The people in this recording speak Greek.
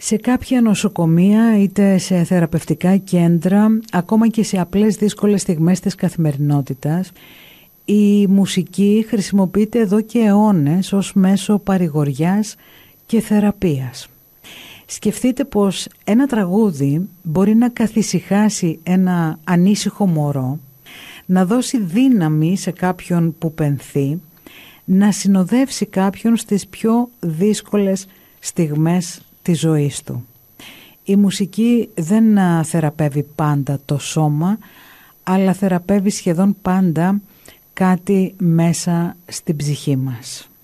Σε κάποια νοσοκομεία είτε σε θεραπευτικά κέντρα, ακόμα και σε απλές δύσκολες στιγμές της καθημερινότητας, η μουσική χρησιμοποιείται εδώ και αιώνες ως μέσο παρηγοριάς και θεραπείας. Σκεφτείτε πως ένα τραγούδι μπορεί να καθησυχάσει ένα ανήσυχο μωρό, να δώσει δύναμη σε κάποιον που πενθεί, να συνοδεύσει κάποιον στις πιο δύσκολες στιγμές της ζωής του. Η μουσική δεν θεραπεύει πάντα το σώμα, αλλά θεραπεύει σχεδόν πάντα κάτι μέσα στην ψυχή μας.